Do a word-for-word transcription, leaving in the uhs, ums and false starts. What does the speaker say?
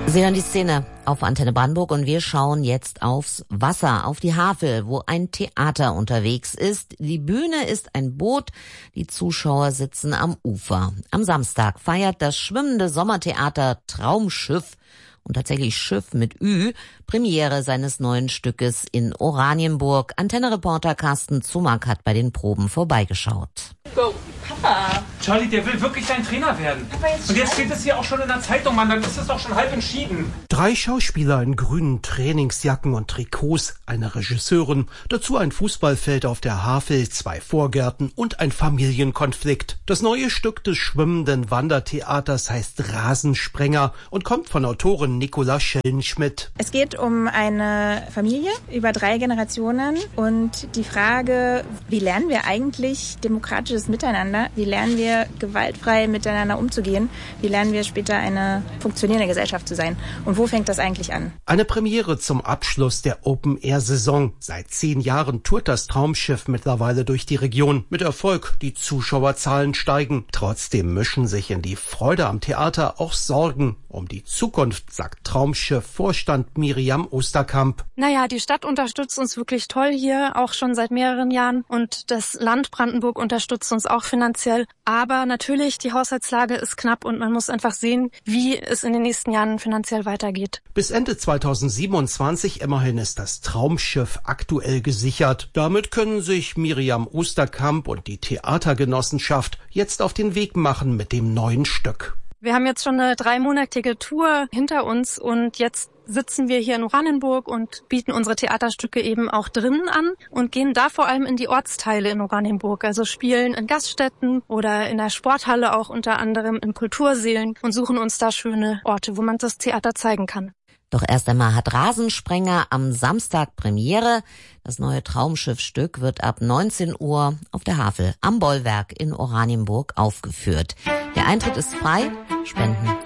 Sie hören die Szene auf Antenne Brandenburg und wir schauen jetzt aufs Wasser, auf die Havel, wo ein Theater unterwegs ist. Die Bühne ist ein Boot, die Zuschauer sitzen am Ufer. Am Samstag feiert das schwimmende Sommertheater Traumschiff, und tatsächlich Schiff mit Ü, Premiere seines neuen Stückes in Oranienburg. Antenne-Reporter Carsten Zumack hat bei den Proben vorbeigeschaut. Go, Papa! Charlie, der will wirklich dein Trainer werden. Jetzt und jetzt steht es hier auch schon in der Zeitung, Mann, dann ist es doch schon halb entschieden. Drei Schauspieler in grünen Trainingsjacken und Trikots, eine Regisseurin, dazu ein Fußballfeld auf der Havel, zwei Vorgärten und ein Familienkonflikt. Das neue Stück des schwimmenden Wandertheaters heißt Rasensprenger und kommt von Autorin Nicola Schellenschmidt. Es geht um eine Familie über drei Generationen und die Frage, wie lernen wir eigentlich demokratisches Miteinander? Wie lernen wir gewaltfrei miteinander umzugehen? Wie lernen wir später eine funktionierende Gesellschaft zu sein? Und wo fängt das eigentlich an? Eine Premiere zum Abschluss der Open-Air-Saison. Seit zehn Jahren tourt das Traumschiff mittlerweile durch die Region. Mit Erfolg, die Zuschauerzahlen steigen. Trotzdem mischen sich in die Freude am Theater auch Sorgen um die Zukunft, sagt Traumschiff-Vorstand Miriam Osterkamp. Naja, die Stadt unterstützt uns wirklich toll hier, auch schon seit mehreren Jahren. Und das Land Brandenburg unterstützt uns auch finanziell. Aber natürlich, die Haushaltslage ist knapp und man muss einfach sehen, wie es in den nächsten Jahren finanziell weitergeht. Bis Ende zweitausendsiebenundzwanzig immerhin ist das Traumschiff aktuell gesichert. Damit können sich Miriam Osterkamp und die Theatergenossenschaft jetzt auf den Weg machen mit dem neuen Stück. Wir haben jetzt schon eine dreimonatige Tour hinter uns und jetzt sitzen wir hier in Oranienburg und bieten unsere Theaterstücke eben auch drinnen an und gehen da vor allem in die Ortsteile in Oranienburg, also spielen in Gaststätten oder in der Sporthalle auch unter anderem in Kultursälen und suchen uns da schöne Orte, wo man das Theater zeigen kann. Doch erst einmal hat Rasensprenger am Samstag Premiere. Das neue Traumschiffstück wird ab neunzehn Uhr auf der Havel am Bollwerk in Oranienburg aufgeführt. Der Eintritt ist frei, Spenden